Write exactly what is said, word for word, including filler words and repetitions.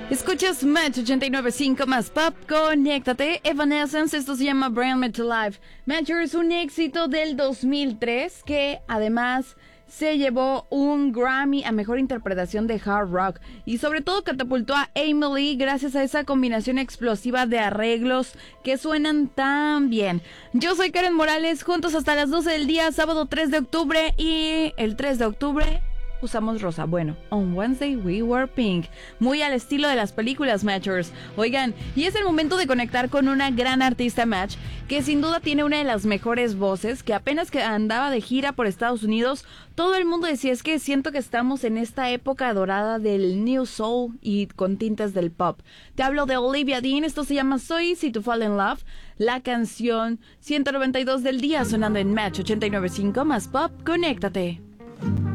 Escuchas Match ochenta y nueve punto cinco más Pop, conéctate. Evanescence, esto se llama Bring Me to Life. Matcher es un éxito del dos mil tres que además se llevó un Grammy a Mejor Interpretación de Hard Rock y sobre todo catapultó a Emily gracias a esa combinación explosiva de arreglos que suenan tan bien. Yo soy Karen Morales, juntos hasta las doce del día, sábado tres de octubre, y el tres de octubre usamos rosa. Bueno, on Wednesday we were pink. Muy al estilo de las películas, Matchers. Oigan, y es el momento de conectar con una gran artista, Match, que sin duda tiene una de las mejores voces, que apenas que andaba de gira por Estados Unidos, todo el mundo decía, es que siento que estamos en esta época dorada del New Soul y con tintes del pop. Te hablo de Olivia Dean, esto se llama So Easy to Fall in Love, la canción ciento noventa y dos del día sonando en Match ochenta y nueve punto cinco más Pop, conéctate.